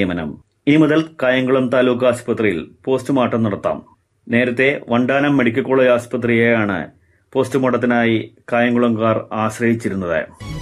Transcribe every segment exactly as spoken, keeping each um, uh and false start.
നിയമനം. ഇനി മുതൽ കായംകുളം താലൂക്ക് ആശുപത്രിയിൽ പോസ്റ്റ്മോർട്ടം നടത്താം. നേരത്തെ വണ്ടാനം മെഡിക്കൽ കോളേജ് ആശുപത്രിയെയാണ് പോസ്റ്റ്മോർട്ടത്തിനായി കായംകുളംകാർ ആശ്രയിച്ചിരുന്നത്.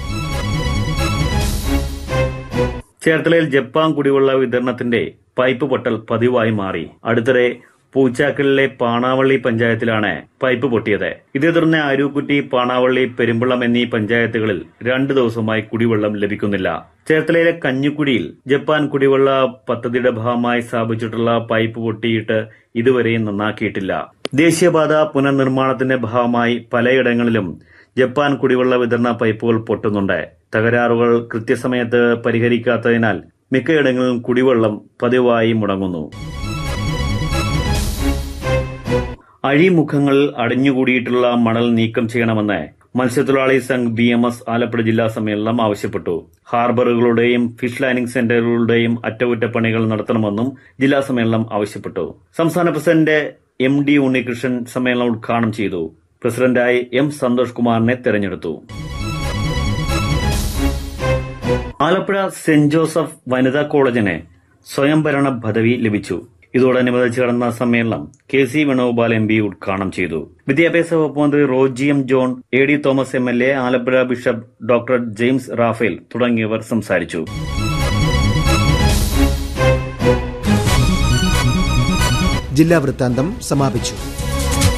ചേർത്തലയിൽ ജപ്പാൻ കുടിവെള്ള വിതരണത്തിന്റെ പൈപ്പ് പൊട്ടൽ പതിവായി മാറി. അടുത്തിടെ പൂച്ചാക്കലിലെ പാണാവള്ളി പഞ്ചായത്തിലാണ് പൈപ്പ് പൊട്ടിയത്. ഇതേ തുടർന്ന് അരൂക്കുറ്റി, പാണാവള്ളി, പെരുമ്പള്ളം എന്നീ പഞ്ചായത്തുകളിൽ രണ്ടു ദിവസമായി കുടിവെള്ളം ലഭിക്കുന്നില്ല. ചേർത്തലയിലെ കഞ്ഞിക്കുഴിയിൽ ജപ്പാൻ കുടിവെള്ള പദ്ധതിയുടെ ഭാഗമായി സ്ഥാപിച്ചിട്ടുള്ള പൈപ്പ് പൊട്ടിയിട്ട് ഇതുവരെയും നന്നാക്കിയിട്ടില്ല. ദേശീയപാത പുനർനിർമ്മാണത്തിന്റെ ഭാഗമായി പലയിടങ്ങളിലും ജപ്പാൻ കുടിവെള്ള വിതരണ പൈപ്പുകൾ പൊട്ടുന്നുണ്ട്. തകരാറുകൾ കൃത്യസമയത്ത് പരിഹരിക്കാത്തതിനാൽ മിക്കയിടങ്ങളിലും കുടിവെള്ളം പതിവായി മുടങ്ങുന്നു. അഴിമുഖങ്ങൾ അടിഞ്ഞുകൂടിയിട്ടുള്ള മണൽ നീക്കം ചെയ്യണമെന്ന് മത്സ്യത്തൊഴിലാളി Sangh B M S Alappuzha ജില്ലാ സമ്മേളനം ആവശ്യപ്പെട്ടു. ഹാർബറുകളുടെയും ഫിഷ് ലാൻഡിംഗ് സെന്ററുകളുടെയും അറ്റകുറ്റപ്പണികൾ നടത്തണമെന്നും ജില്ലാ സമ്മേളനം ആവശ്യപ്പെട്ടു. സംസ്ഥാന പ്രസിഡന്റ് എം ഡി ഉണ്ണികൃഷ്ണൻ സമ്മേളനം ഉദ്ഘാടനം ചെയ്തു. പ്രസിഡന്റായി എം സന്തോഷ് കുമാറിനെ തെരഞ്ഞെടുത്തു. ആലപ്പുഴ സെന്റ് ജോസഫ് വനിതാ കോളേജിന് സ്വയംഭരണ പദവി ലഭിച്ചു. ഇതോടനുബന്ധിച്ച് നടന്ന സമ്മേളനം K C Venugopal M P ഉദ്ഘാടനം ചെയ്തു. വിദ്യാഭ്യാസ വകുപ്പ് മന്ത്രി Roji M John, A D Thomas M L A, Alappuzha bishop doctor James Raphael തുടങ്ങിയവർ സംസാരിച്ചു. ജില്ലാ വൃത്താന്തം സമാപിച്ചു.